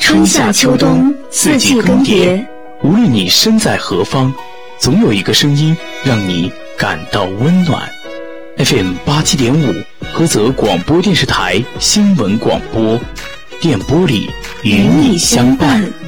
春夏秋冬，四季更迭。 无论你身在何方，总有一个声音让你感到温暖。FM 87.5，菏泽广播电视台新闻广播，电波里与你相伴。